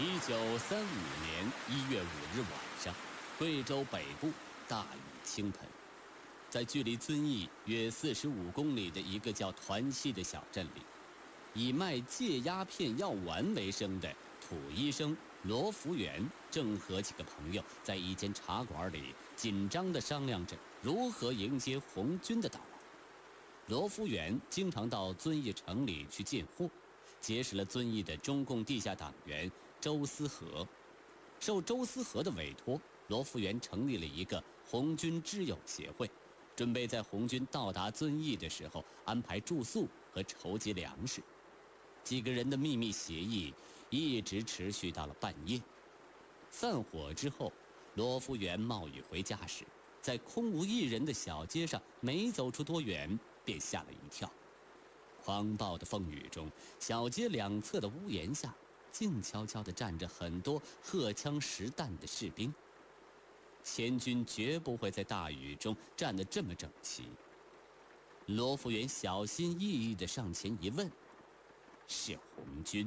1935年1月5日晚上，贵州北部大雨倾盆，在距离遵义约45公里的一个叫团溪的小镇里，以卖戒鸦片药丸为生的土医生罗福元正和几个朋友在一间茶馆里紧张地商量着如何迎接红军的到来。罗福元经常到遵义城里去进货，结识了遵义的中共地下党员周思和。受周思和的委托，罗福元成立了一个红军知友协会，准备在红军到达遵义的时候安排住宿和筹集粮食。几个人的秘密协议一直持续到了半夜。散伙之后，罗福元冒雨回家时，在空无一人的小街上没走出多远，便吓了一跳。狂暴的风雨中，小街两侧的屋檐下静悄悄地站着很多荷枪实弹的士兵。前军绝不会在大雨中站得这么整齐。罗福元小心翼翼地上前一问，是红军。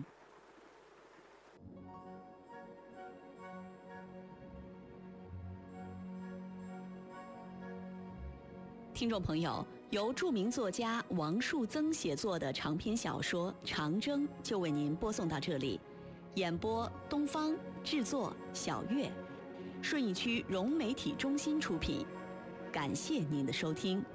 听众朋友，由著名作家王树增写作的长篇小说《长征》就为您播送到这里。演播东方，制作小月，顺义区融媒体中心出品。感谢您的收听。